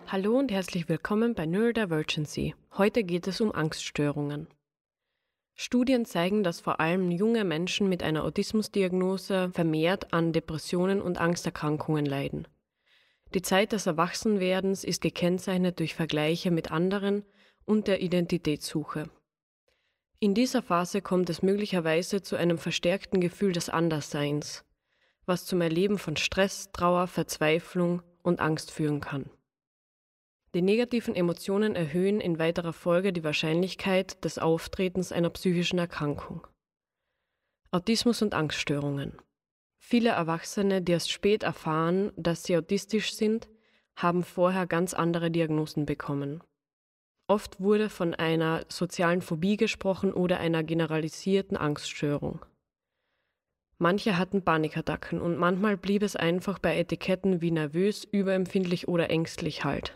Hallo und herzlich willkommen bei Neurodivergency. Heute geht es um Angststörungen. Studien zeigen, dass vor allem junge Menschen mit einer Autismusdiagnose vermehrt an Depressionen und Angsterkrankungen leiden. Die Zeit des Erwachsenwerdens ist gekennzeichnet durch Vergleiche mit anderen und der Identitätssuche. In dieser Phase kommt es möglicherweise zu einem verstärkten Gefühl des Andersseins, was zum Erleben von Stress, Trauer, Verzweiflung und Angst führen kann. Die negativen Emotionen erhöhen in weiterer Folge die Wahrscheinlichkeit des Auftretens einer psychischen Erkrankung. Autismus und Angststörungen. Viele Erwachsene, die erst spät erfahren, dass sie autistisch sind, haben vorher ganz andere Diagnosen bekommen. Oft wurde von einer sozialen Phobie gesprochen oder einer generalisierten Angststörung. Manche hatten Panikattacken und manchmal blieb es einfach bei Etiketten wie nervös, überempfindlich oder ängstlich halt.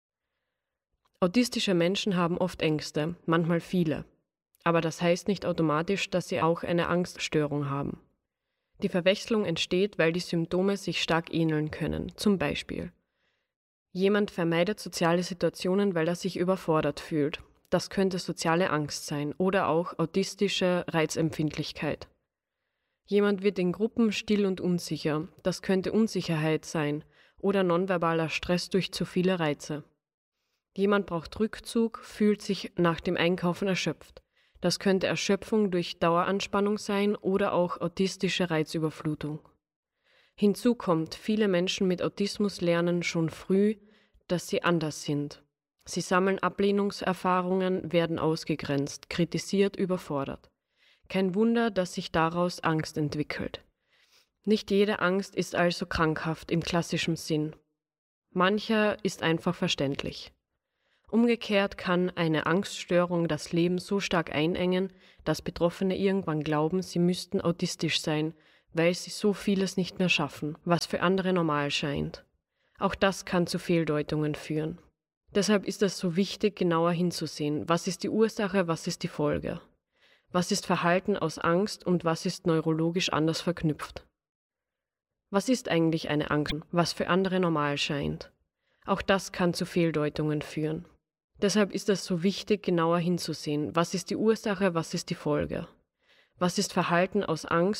Autistische Menschen haben oft Ängste, manchmal viele. Aber das heißt nicht automatisch, dass sie auch eine Angststörung haben. Die Verwechslung entsteht, weil die Symptome sich stark ähneln können. Zum Beispiel: Jemand vermeidet soziale Situationen, weil er sich überfordert fühlt. Das könnte soziale Angst sein oder auch autistische Reizempfindlichkeit. Jemand wird in Gruppen still und unsicher. Das könnte Unsicherheit sein oder nonverbaler Stress durch zu viele Reize. Jemand braucht Rückzug, fühlt sich nach dem Einkaufen erschöpft. Das könnte Erschöpfung durch Daueranspannung sein oder auch autistische Reizüberflutung. Hinzu kommt, viele Menschen mit Autismus lernen schon früh, dass sie anders sind. Sie sammeln Ablehnungserfahrungen, werden ausgegrenzt, kritisiert, überfordert. Kein Wunder, dass sich daraus Angst entwickelt. Nicht jede Angst ist also krankhaft im klassischen Sinn. Mancher ist einfach verständlich. Umgekehrt kann eine Angststörung das Leben so stark einengen, dass Betroffene irgendwann glauben, sie müssten autistisch sein, weil sie so vieles nicht mehr schaffen, was für andere normal scheint. Auch das kann zu Fehldeutungen führen. Deshalb ist es so wichtig, genauer hinzusehen. Was ist die Ursache, was ist die Folge? Was ist Verhalten aus Angst und was ist neurologisch anders verknüpft? Was ist eigentlich eine Angst, was für andere normal scheint? Auch das kann zu Fehldeutungen führen. Deshalb ist es so wichtig, genauer hinzusehen. Was ist die Ursache, was ist die Folge? Was ist Verhalten aus Angst